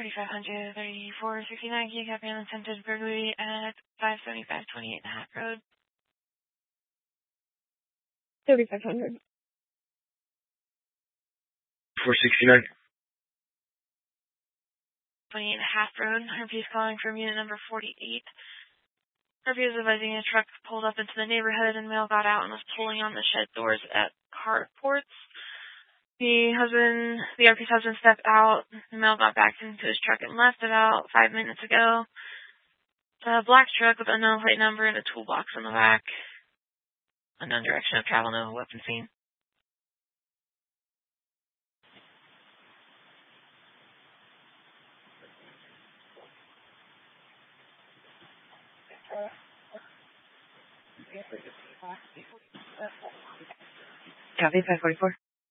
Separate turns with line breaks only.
353469, key copy on attempted burglary at 575 28 Hat Road.
3500.
469.
28 Half Road. Hervey is calling from unit number 48. Hervey is advising a truck pulled up into the neighborhood and male got out and was pulling on the shed doors at carports. The RP's husband stepped out. The male got back into his truck and left about 5 minutes ago. The black truck with unknown plate number and a toolbox on the back. Unknown direction of travel, no weapon seen.
Copy, 544.